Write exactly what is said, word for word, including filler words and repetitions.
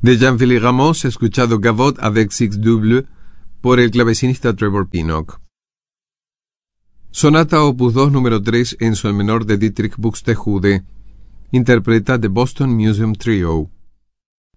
De Jean-Philippe Rameau, escuchado Gavotte avec six double por el clavecinista Trevor Pinnock. Sonata opus dos número tres en sol menor de Dietrich Buxtehude. Interpreta The Boston Museum Trio.